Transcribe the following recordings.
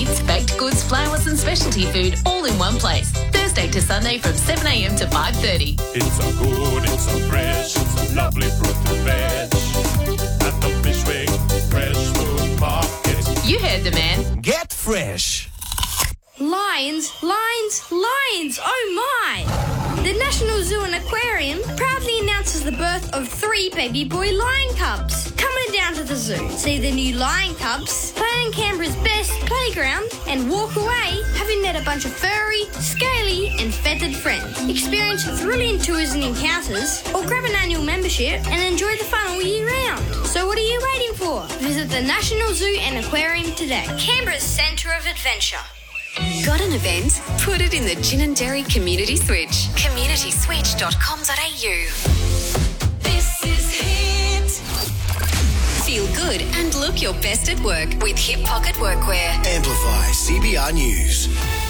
meats, baked goods, flowers and specialty food all in one place. Thursday to Sunday from 7 a.m. to 5:30. It's so good, it's so fresh, it's a lovely fruit and veg. At the Fishwick Fresh Food Market. You heard the man. Get fresh. Lions, oh my! The National Zoo and Aquarium proudly announces the birth of 3 baby boy lion cubs. Come on down to the zoo, see the new lion cubs, play on Canberra's best playground, and walk away having met a bunch of furry, scaly and feathered friends. Experience thrilling tours and encounters, or grab an annual membership and enjoy the fun all year round. So what are you waiting for? Visit the National Zoo and Aquarium today. Canberra's centre of adventure. Got an event? Put it in the Gin and Dairy Community Switch. communityswitch.com.au. This is Hit. Feel good and look your best at work with Hip Pocket Workwear. Amplify CBR News.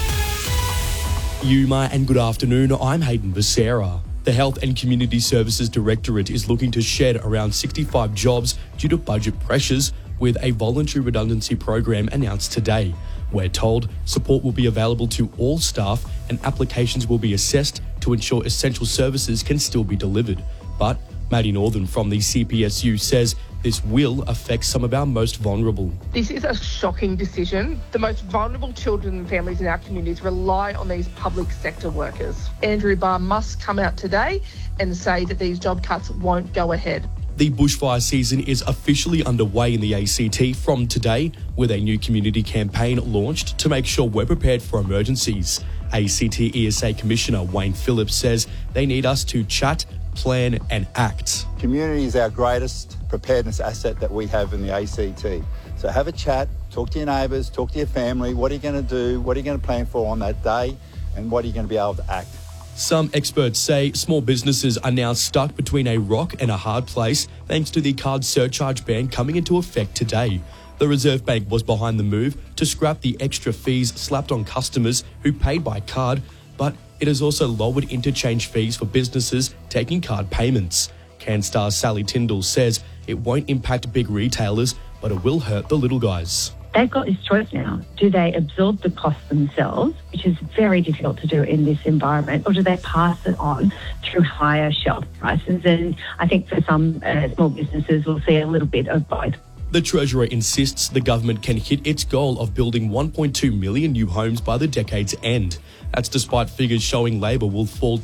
Yuma and good afternoon. I'm Hayden Becerra. The Health and Community Services Directorate is looking to shed around 65 jobs due to budget pressures, with a voluntary redundancy program announced today. We're told support will be available to all staff and applications will be assessed to ensure essential services can still be delivered. But Maddie Northern from the CPSU says this will affect some of our most vulnerable. This is a shocking decision. The most vulnerable children and families in our communities rely on these public sector workers. Andrew Barr must come out today and say that these job cuts won't go ahead. The bushfire season is officially underway in the ACT from today, with a new community campaign launched to make sure we're prepared for emergencies. ACT ESA Commissioner Wayne Phillips says they need us to chat, plan and act. Community is our greatest preparedness asset that we have in the ACT. So have a chat, talk to your neighbours, talk to your family. What are you going to do? What are you going to plan for on that day? And what are you going to be able to act? Some experts say small businesses are now stuck between a rock and a hard place thanks to the card surcharge ban coming into effect today. The Reserve Bank was behind the move to scrap the extra fees slapped on customers who paid by card, but it has also lowered interchange fees for businesses taking card payments. CanStar Sally Tyndall says it won't impact big retailers, but it will hurt the little guys. They've got this choice now. Do they absorb the cost themselves, which is very difficult to do in this environment, or do they pass it on through higher shelf prices? And I think for some small businesses, we'll see a little bit of both. The Treasurer insists the government can hit its goal of building 1.2 million new homes by the decade's end. That's despite figures showing Labor will fall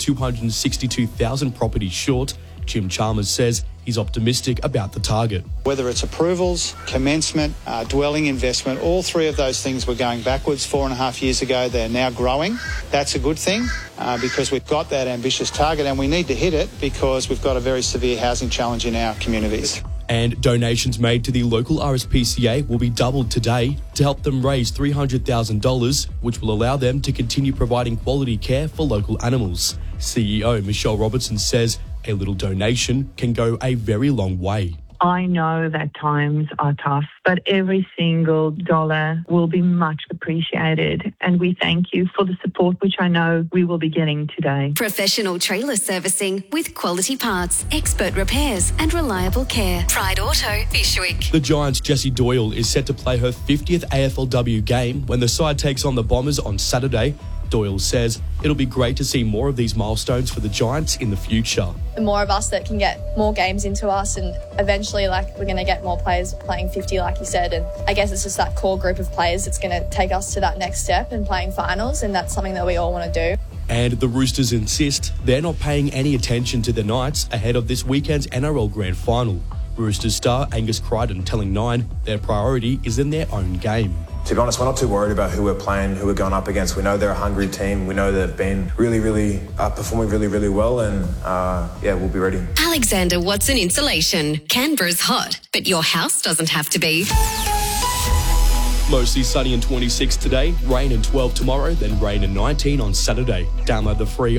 262,000 properties short. Jim Chalmers says he's optimistic about the target. Whether it's approvals, commencement, dwelling investment, all 3 of those things were going backwards 4.5 years ago. They're now growing. That's a good thing because we've got that ambitious target and we need to hit it because we've got a very severe housing challenge in our communities. And donations made to the local RSPCA will be doubled today to help them raise $300,000, which will allow them to continue providing quality care for local animals. CEO Michelle Robertson says a little donation can go a very long way. I know that times are tough, but every single dollar will be much appreciated. And we thank you for the support, which I know we will be getting today. Professional trailer servicing with quality parts, expert repairs and reliable care. Pride Auto, Fishwick. The Giants' Jessie Doyle is set to play her 50th AFLW game when the side takes on the Bombers on Saturday. Doyle says it'll be great to see more of these milestones for the Giants in the future. The more of us that can get more games into us, and eventually we're going to get more players playing 50 like you said, and I guess it's just that core group of players that's going to take us to that next step in playing finals, and that's something that we all want to do. And the Roosters insist they're not paying any attention to the Knights ahead of this weekend's NRL Grand Final. Roosters star Angus Crichton telling Nine their priority is in their own game. To be honest, we're not too worried about who we're playing, who we're going up against. We know they're a hungry team. We know they've been really performing really well, and we'll be ready. Alexander Watson Insulation. Canberra's hot, but your house doesn't have to be. Mostly sunny and 26 today, rain and 12 tomorrow, then rain and 19 on Saturday. Download the free